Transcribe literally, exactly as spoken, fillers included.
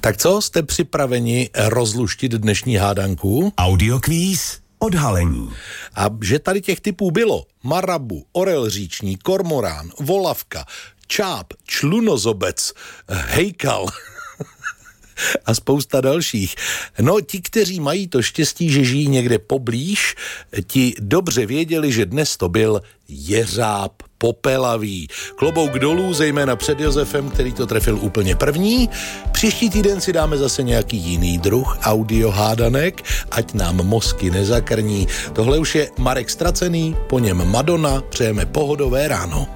Tak co, jste připraveni rozluštit dnešní hádanku? Audiokvíz odhalení. A že tady těch typů bylo marabu, orel říční, kormorán, volavka, čáp, člunozobec, hejkal a spousta dalších. No, ti, kteří mají to štěstí, že žijí někde poblíž, ti dobře věděli, že dnes to byl jeřáb popelavý. Klobouk dolů, zejména před Josefem, který to trefil úplně první. Příští týden si dáme zase nějaký jiný druh audiohádanek, ať nám mozky nezakrní. Tohle už je Marek Ztracený, po něm Madonna, přejeme pohodové ráno.